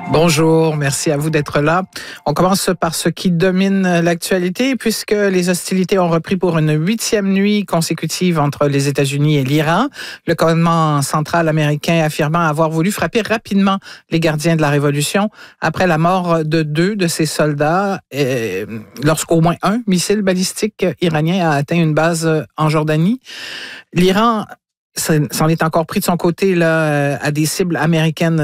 Bonjour, merci à vous d'être là. On commence par ce qui domine l'actualité puisque les hostilités ont repris pour une 8e nuit consécutive entre les États-Unis et l'Iran. Le commandement central américain affirmant avoir voulu frapper rapidement les gardiens de la révolution après la mort de 2 de ses soldats lorsqu'au moins un missile balistique iranien a atteint une base en Jordanie. L'Iran s'en est encore pris de son côté là, à des cibles américaines